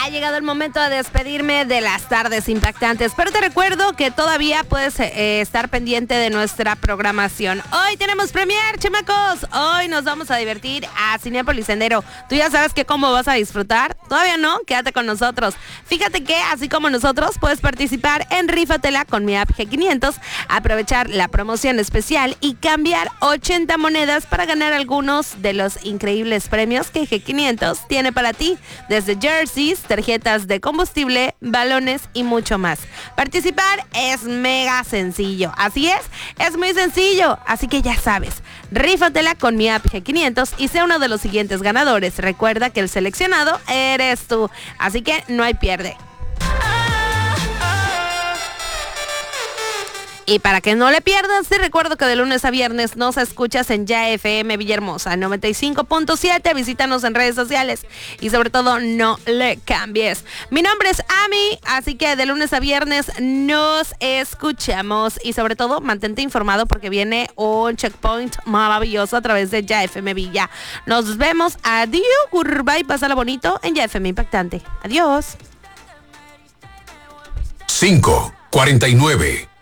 ha llegado el momento de despedirme de las tardes impactantes, pero te recuerdo que todavía puedes estar pendiente de nuestra programación. Hoy tenemos premier, chamacos. Hoy nos vamos a divertir a Cinépolis Sendero. ¿Tú ya sabes cómo vas a disfrutar? ¿Todavía no? Quédate con nosotros. Fíjate que, así como nosotros, puedes participar en Rífatela con mi app G500, aprovechar la promoción especial y cambiar 80 monedas para ganar algunos de los increíbles premios que G500 tiene para ti, desde jerseys, tarjetas de combustible, balones y mucho más. Participar es mega sencillo, así es muy sencillo, así que ya sabes, rífatela con mi app G500 y sea uno de los siguientes ganadores. Recuerda que el seleccionado eres tú, así que no hay pierde. Y para que no le pierdas, te recuerdo que de lunes a viernes nos escuchas en Ya FM Villahermosa 95.7. Visítanos en redes sociales y sobre todo no le cambies. Mi nombre es Ami, así que de lunes a viernes nos escuchamos y sobre todo mantente informado porque viene un checkpoint maravilloso a través de Ya FM Villa. Nos vemos, adiós, bye, pásala bonito en Ya FM Impactante. Adiós. 5:49